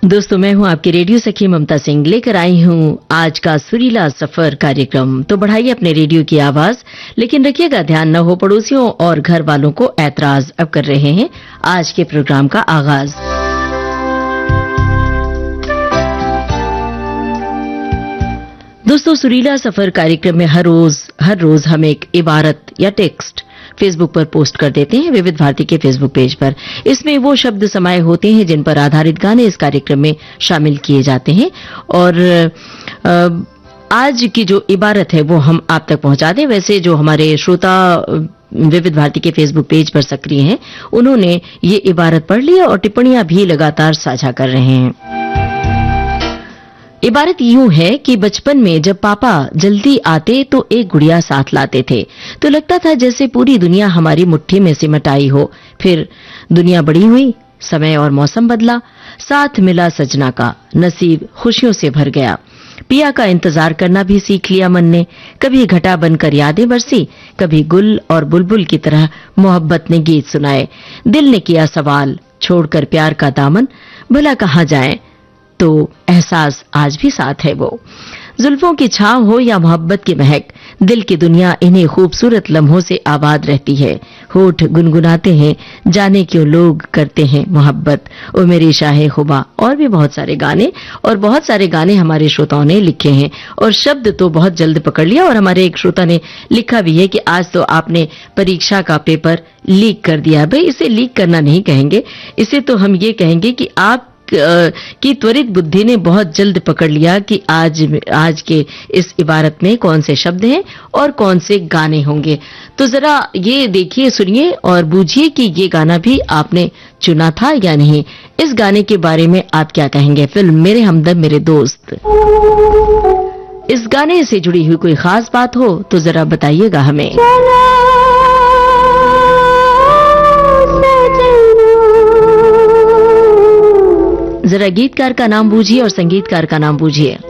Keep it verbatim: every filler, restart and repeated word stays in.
दोस्तों, मैं हूं आपकी रेडियो सखी ममता सिंह, लेकर आई हूं आज का सुरीला सफर कार्यक्रम। तो बढ़ाइए अपने रेडियो की आवाज, लेकिन रखिएगा ध्यान न हो पड़ोसियों और घर वालों को ऐतराज। अब कर रहे हैं आज के प्रोग्राम का आगाज। दोस्तों, सुरीला सफर कार्यक्रम में हर रोज हर रोज हम एक इबारत या टेक्स्ट फेसबुक पर पोस्ट कर देते हैं, विविध भारती के फेसबुक पेज पर। इसमें वो शब्द समाये होते हैं जिन पर आधारित गाने इस कार्यक्रम में शामिल किए जाते हैं। और आज की जो इबारत है वो हम आप तक पहुंचा दें। वैसे जो हमारे श्रोता विविध भारती के फेसबुक पेज पर सक्रिय हैं, उन्होंने ये इबारत पढ़ ली और टिप्पणियां भी लगातार साझा कर रहे हैं। इबारत यूं है कि बचपन में जब पापा जल्दी आते तो एक गुड़िया साथ लाते थे, तो लगता था जैसे पूरी दुनिया हमारी मुट्ठी में सिमट आई हो। फिर दुनिया बड़ी हुई, समय और मौसम बदला, साथ मिला सजना का, नसीब खुशियों से भर गया। पिया का इंतजार करना भी सीख लिया मन ने। कभी घटा बनकर यादें बरसी, कभी गुल और बुलबुल की तरह मोहब्बत ने गीत सुनाए। दिल ने किया सवाल, छोड़कर प्यार का दामन, भला कहाँ जाएं, तो एहसास आज भी साथ है वो। जुल्फों की छांव हो या मोहब्बत की महक, दिल की दुनिया इन्हीं खूबसूरत लम्हों से आबाद रहती है। होठ गुनगुनाते हैं, जाने क्यों लोग करते हैं मोहब्बत, ओ मेरी शाहे खुबा। और भी बहुत सारे गाने और बहुत सारे गाने हमारे श्रोताओं ने लिखे हैं और शब्द तो बहुत जल्द पकड़ लिया। और हमारे एक श्रोता ने लिखा भी है कि आज तो आपने परीक्षा का पेपर लीक कर दिया। भाई, इसे लीक करना नहीं कहेंगे, इसे तो हम ये कहेंगे कि आप की त्वरित बुद्धि ने बहुत जल्द पकड़ लिया कि आज आज के इस इबारत में कौन से शब्द हैं और कौन से गाने होंगे। तो जरा ये देखिए, सुनिए और बूझिए कि ये गाना भी आपने चुना था या नहीं। इस गाने के बारे में आप क्या कहेंगे? फिल्म मेरे हमदम मेरे दोस्त, इस गाने से जुड़ी हुई कोई खास बात हो तो जरा बताइएगा हमें। जरा गीतकार का नाम बूझिए और संगीतकार का नाम बूझिए।